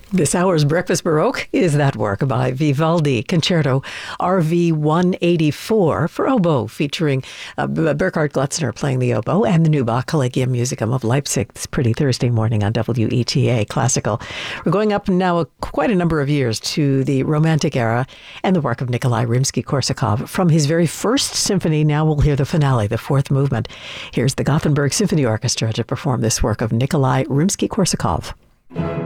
This hour's Breakfast Baroque is that work by Vivaldi, Concerto RV 184 for oboe, featuring Burkhard Glutzner playing the oboe and the Neubach Collegium Musicum of Leipzig. This pretty Thursday morning on WETA Classical. We're going up now quite a number of years to the Romantic era and the work of Nikolai Rimsky-Korsakov. From his very first symphony, now we'll hear the finale, the fourth movement. Here's the Gothenburg Symphony Orchestra to perform this work of Nikolai Rimsky-Korsakov.